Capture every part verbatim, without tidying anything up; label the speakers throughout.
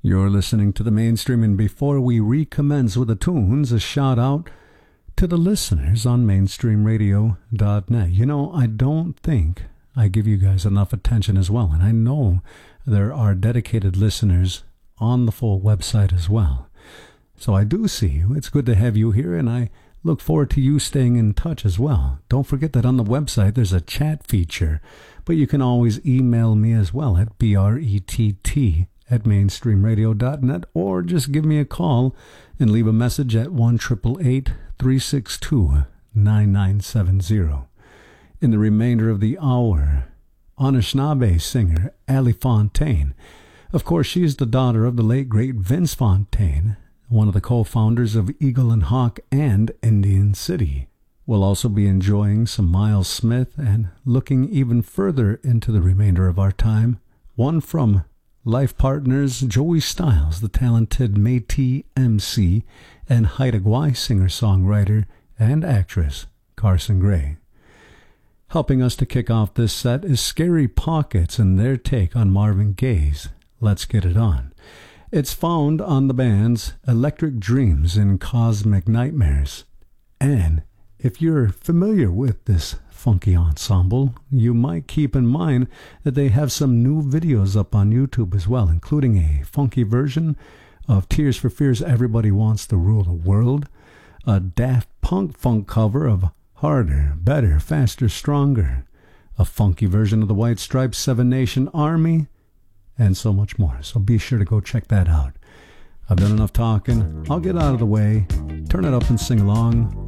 Speaker 1: You're listening to the Mainstream, and before we recommence with the tunes, a shout out to the listeners on mainstream radio dot net. You know, I don't think I give you guys enough attention as well, and I know there are dedicated listeners on the full website as well. So I do see you. It's good to have you here, and I look forward to you staying in touch as well. Don't forget that on the website there's a chat feature, but you can always email me as well at B R E T T at mainstream radio dot net, or just give me a call and leave a message at one eight eight eight, three six two, nine nine seven zero. In the remainder of the hour, Anishinaabe singer Ali Fontaine. Of course, she is the daughter of the late great Vince Fontaine, one of the co-founders of Eagle and Hawk and Indian City. We'll also be enjoying some Miles Smith and looking even further into the remainder of our time, one from life partners Joey Styles, the talented Métis M C, and Haida Gwaii singer-songwriter and actress Carson Gray. Helping us to kick off this set is Scary Pockets and their take on Marvin Gaye's Let's Get It On. It's found on the band's Electric Dreams and Cosmic Nightmares. And if you're familiar with this funky ensemble, you might keep in mind that they have some new videos up on YouTube as well, including a funky version of Tears for Fears' Everybody Wants to Rule the World, a Daft Punk funk cover of Harder, Better, Faster, Stronger, a funky version of the White Stripes' Seven Nation Army, and so much more. So be sure to go check that out. I've done enough talking. I'll get out of the way. Turn it up and sing along.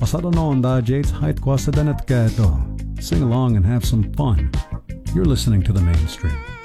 Speaker 1: Sing along and have some fun. You're listening to The Mainstream.